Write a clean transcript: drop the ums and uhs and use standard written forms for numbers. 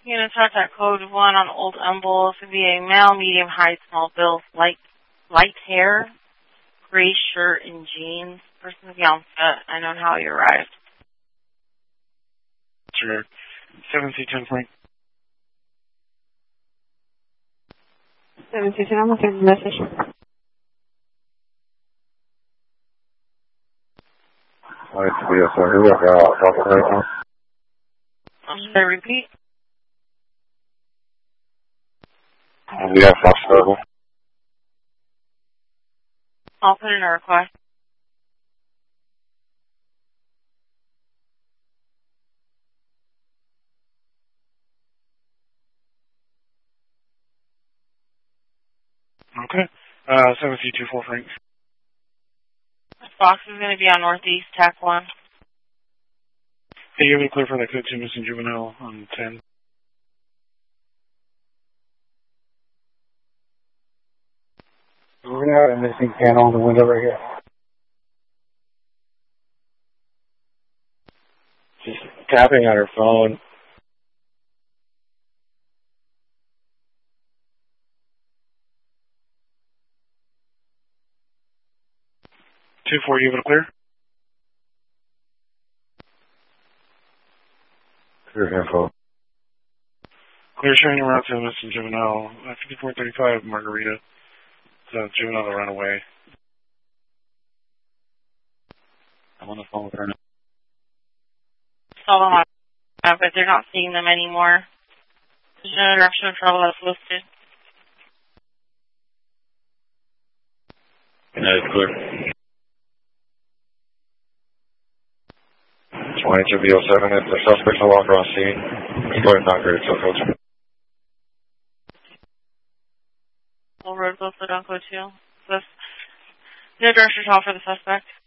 You're going to start that code 1 on Old Humble. It's going to be a male, medium height, small build, light hair, gray shirt, and jeans. Person to be on set. I know how you arrived. Sure. 7C10 Frank. 7C10, I'm looking at the message. Alright, so here we are. Talking right now. Should I repeat? We have Fox available. I'll put in a request. Okay. 7C24 Frank. Fox is going to be on Northeast, TAC 1. Hey, you have any clear for that code 2 missing juvenile on 10? We're going to have a missing panel in the window right here. She's tapping on her phone. 2-4, you have it clear? Clear info. Clear showing around to missing juvenile. 5435 Margarita. Juvenile to run away. I'm on the phone with her now. Saw them on, but they're not seeing them anymore. There's no direction of travel that's listed. That is clear. 22B07, if the suspect's no longer on scene, go ahead and knock her to coach. Full road close to Dunco 2. No direction of travel for the suspect.